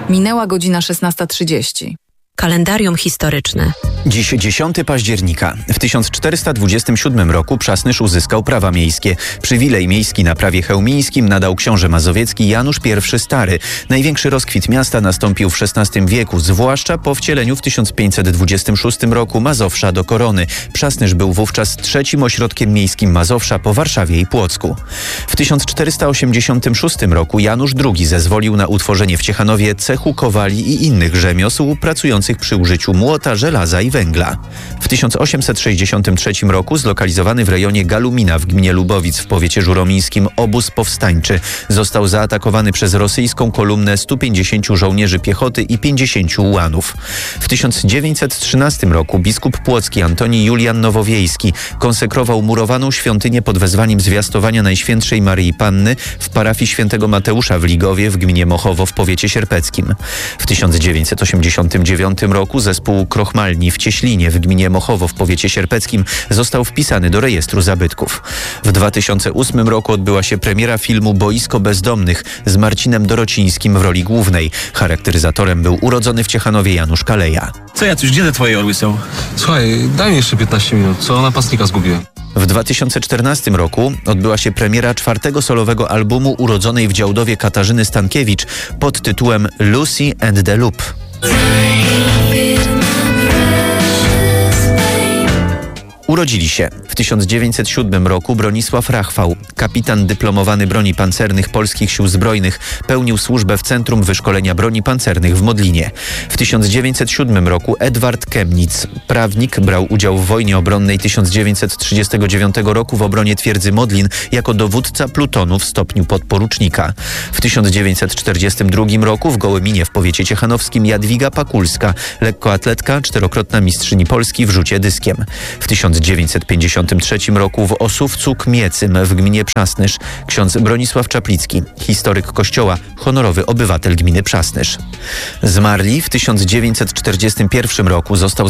Minęła godzina 16:30. Kalendarium historyczne. Dziś 10 października. W 1427 roku Przasnysz uzyskał prawa miejskie. Przywilej miejski na prawie chełmińskim nadał książę mazowiecki Janusz I Stary. Największy rozkwit miasta nastąpił w XVI wieku, zwłaszcza po wcieleniu w 1526 roku Mazowsza do korony. Przasnysz był wówczas trzecim ośrodkiem miejskim Mazowsza po Warszawie i Płocku. W 1486 roku Janusz II zezwolił na utworzenie w Ciechanowie cechu kowali i innych rzemiosł pracujących przy użyciu młota, żelaza i węgla. W 1863 roku zlokalizowany w rejonie Galumina w gminie Lubowic w powiecie żuromińskim obóz powstańczy został zaatakowany przez rosyjską kolumnę 150 żołnierzy piechoty i 50 ułanów. W 1913 roku biskup płocki Antoni Julian Nowowiejski konsekrował murowaną świątynię pod wezwaniem zwiastowania Najświętszej Maryi Panny w parafii świętego Mateusza w Ligowie w gminie Mochowo w powiecie sierpeckim. W 1989 roku zespół krochmalni w Cieślinie w gminie Mochowo w powiecie sierpeckim został wpisany do rejestru zabytków. W 2008 roku odbyła się premiera filmu Boisko bezdomnych z Marcinem Dorocińskim w roli głównej. Charakteryzatorem był urodzony w Ciechanowie Janusz Kaleja. Co Jacuś, gdzie te twoje orły są? Słuchaj, daj mi jeszcze 15 minut, co napastnika zgubiłem. W 2014 roku odbyła się premiera czwartego solowego albumu urodzonej w Działdowie Katarzyny Stankiewicz pod tytułem Lucy and the Loop. Urodzili się w 1907 roku Bronisław Rachwał, kapitan dyplomowany broni pancernych Polskich Sił Zbrojnych, pełnił służbę w Centrum Wyszkolenia Broni Pancernych w Modlinie. W 1907 roku Edward Kemnitz, prawnik, brał udział w wojnie obronnej 1939 roku w obronie twierdzy Modlin jako dowódca plutonu w stopniu podporucznika. W 1942 roku w Gołyminie w powiecie ciechanowskim Jadwiga Pakulska, lekkoatletka, czterokrotna mistrzyni Polski w rzucie dyskiem. W 1953 roku w Osówcu Kmiecym w gminie Przasnysz ksiądz Bronisław Czaplicki, historyk kościoła, honorowy obywatel gminy Przasnysz. Zmarli w 1941 roku został